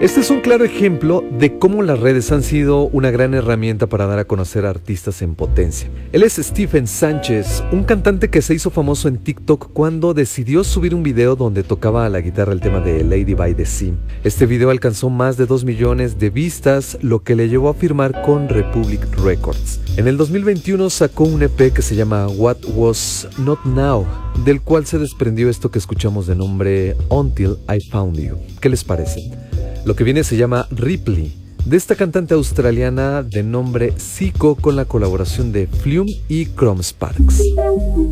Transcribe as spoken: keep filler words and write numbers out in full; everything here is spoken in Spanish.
Este es un claro ejemplo de cómo las redes han sido una gran herramienta para dar a conocer a artistas en potencia. Él es Stephen Sánchez, un cantante que se hizo famoso en TikTok cuando decidió subir un video donde tocaba a la guitarra el tema de Lady by the Sea. Este video alcanzó más de dos millones de vistas, lo que le llevó a firmar con Republic Records. En el dos mil veintiuno sacó un E P que se llama What Was Not Now, del cual se desprendió esto que escuchamos de nombre Until I Found You. ¿Qué les parece? Lo que viene se llama Ripley, de esta cantante australiana de nombre Zico, con la colaboración de Flume y Chrome Sparks.